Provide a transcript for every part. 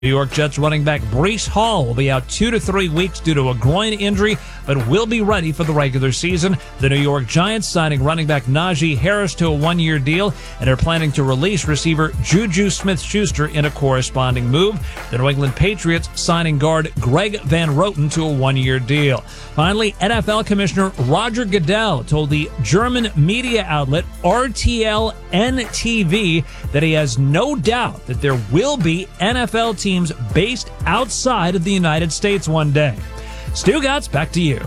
New York Jets running back Breece Hall will be out 2 to 3 weeks due to a groin injury, but will be ready for the regular season. The New York Giants signing running back Najee Harris to a 1-year deal and are planning to release receiver Juju Smith-Schuster in a corresponding move. The New England Patriots signing guard Greg Van Roten to a 1-year deal. Finally, NFL Commissioner Roger Goodell told the German media outlet RTL NTV that he has no doubt that there will be NFL teams based outside of the United States one day. Stu Gatz, back to you.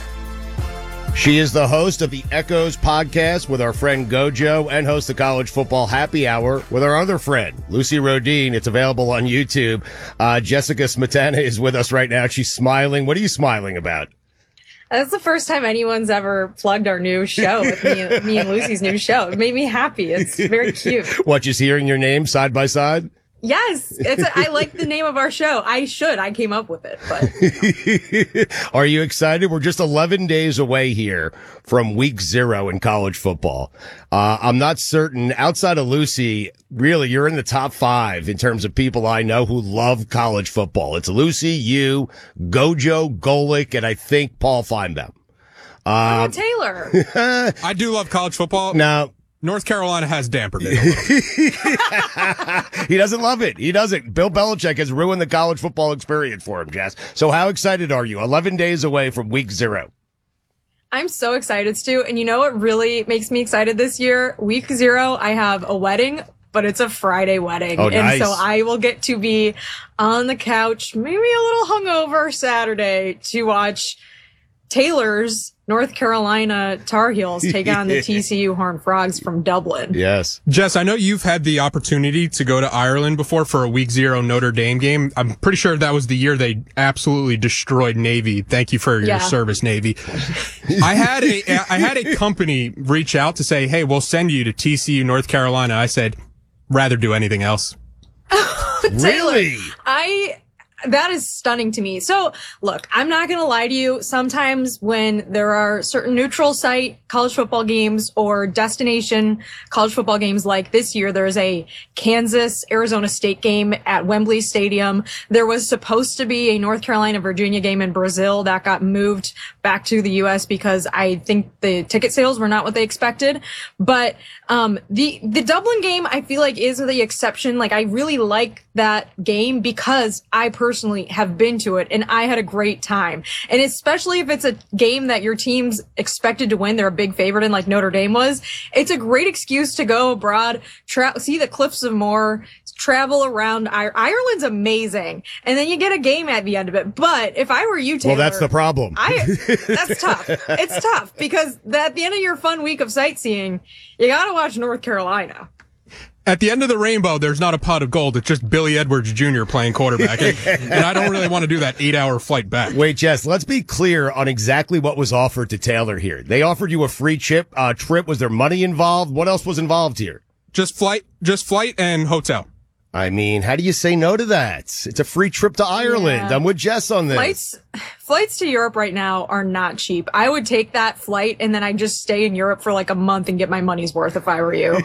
She is the host of the Echoes podcast with our friend Gojo and host the College Football Happy Hour with our other friend, Lucy Rodine. It's available on YouTube. Jessica Smetana is with us right now. She's smiling. What are you smiling about? That's the first time anyone's ever plugged our new show with me and Lucy's new show. It made me happy. It's very cute. What, just hearing your name side by side? Yes, I like the name of our show. I came up with it. But Are you excited? We're just 11 days away here from week 0 in college football. I'm not certain. Outside of Lucy, really, you're in the top 5 in terms of people I know who love college football. It's Lucy, you, Gojo, Golick, and I think Paul Feinbaum. Taylor. I do love college football. Now, North Carolina has dampened it a little. He doesn't love it. He doesn't. Bill Belichick has ruined the college football experience for him, Jess. So how excited are you? 11 days away from week 0. I'm so excited, Stu. And you know what really makes me excited this year? Week 0, I have a wedding, but it's a Friday wedding. Oh, nice. And so I will get to be on the couch, maybe a little hungover Saturday to watch Taylor's North Carolina Tar Heels take on the TCU Horned Frogs from Dublin. Yes. Jess, I know you've had the opportunity to go to Ireland before for a week 0 Notre Dame game. I'm pretty sure that was the year they absolutely destroyed Navy. Thank you for your service, Navy. I had a company reach out to say, hey, we'll send you to TCU North Carolina. I said, rather do anything else. Really? That is stunning to me. So, look, I'm not going to lie to you. Sometimes when there are certain neutral site college football games or destination college football games like this year, there's a Kansas-Arizona State game at Wembley Stadium. There was supposed to be a North Carolina-Virginia game in Brazil that got moved back to the U.S. because I think the ticket sales were not what they expected. But the Dublin game, I feel like, is the exception. Like, I really like that game because I personally have been to it and I had a great time. And especially if it's a game that your team's expected to win, they're a big favorite in, like Notre Dame was, it's a great excuse to go abroad, see the Cliffs of Moher, travel around. Ireland's amazing. And then you get a game at the end of it. But if I were you, Taylor. Well, that's the problem. That's tough. It's tough because at the end of your fun week of sightseeing, you got to watch North Carolina. At the end of the rainbow, there's not a pot of gold. It's just Billy Edwards Jr. playing quarterback. And I don't really want to do that 8-hour flight back. Wait, Jess, let's be clear on exactly what was offered to Taylor here. They offered you a free trip. Was there money involved? What else was involved here? Just flight and hotel. I mean, how do you say no to that? It's a free trip to Ireland. Yeah. I'm with Jess on this. Flights to Europe right now are not cheap. I would take that flight and then I'd just stay in Europe for like a month and get my money's worth if I were you.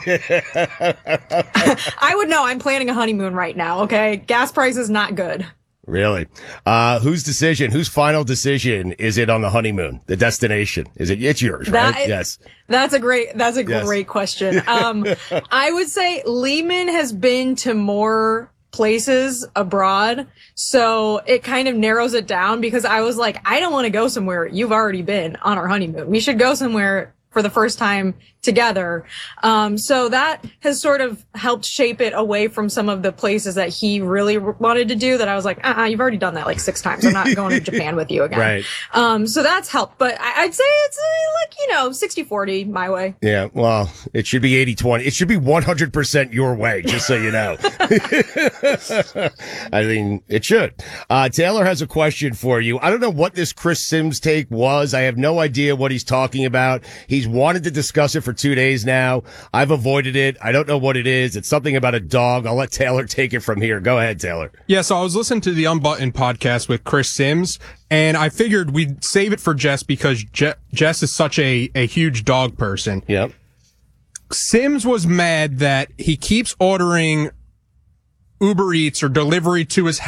I would know. I'm planning a honeymoon right now, okay? Gas price is not good. Really? Whose final decision is it on the honeymoon? The destination? It's yours, right? Yes. That's a great question. I would say Lehman has been to more places abroad. So it kind of narrows it down because I was like, I don't want to go somewhere you've already been on our honeymoon. We should go somewhere for the first time together. So that has sort of helped shape it away from some of the places that he really wanted to do that I was like, you've already done that like 6 times. I'm not going to Japan with you again. Right. So that's helped, but I'd say it's like, 60-40 my way. Yeah. Well, it should be 80-20. It should be 100% your way, just so you know. I mean, it should. Taylor has a question for you. I don't know what this Chris Sims take was. I have no idea what he's talking about. He's wanted to discuss it for 2 days now. I've avoided it. I don't know what it is. It's something about a dog. I'll let Taylor take it from here. Go ahead, Taylor. Yeah, so I was listening to the Unbuttoned podcast with Chris Sims, and I figured we'd save it for Jess because Jess is such a huge dog person. Yep. Sims was mad that he keeps ordering Uber Eats or delivery to his